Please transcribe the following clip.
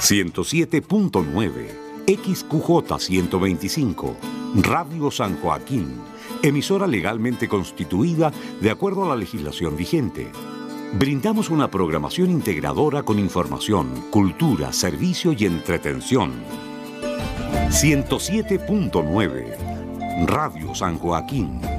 107.9, XQJ 125, Radio San Joaquín, emisora legalmente constituida de acuerdo a la legislación vigente. Brindamos una programación integradora con información, cultura, servicio y entretención. 107.9, Radio San Joaquín.